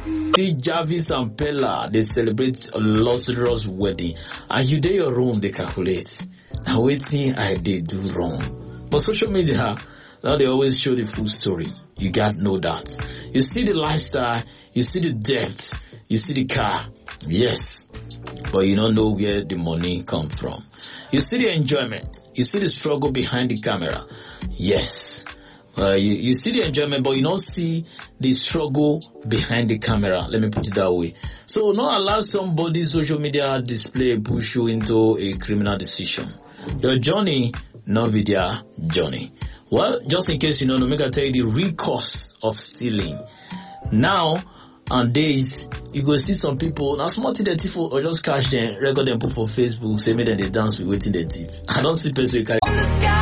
See Jarvis and Pella, they celebrate a lustrous wedding. And you dey your room, they calculate. Now waiting, I did do wrong. But social media, now they always show the full story. You gotta know that. You see the lifestyle, you see the debt, you see the car. Yes. But you don't know where the money come from. You see the enjoyment. You see the struggle behind the camera. Yes. You see the enjoyment, but you don't see the struggle behind the camera. Let me put it that way. So not allow somebody's social media display push you into a criminal decision. Your journey, not be their journey. Well, just in case you don't know, make I tell you the real cost of stealing. Now, and days, you go see some people, now small thing they thief or just catch them, record them, put for Facebook, say make them they dance with waiting they thief. I don't see person carry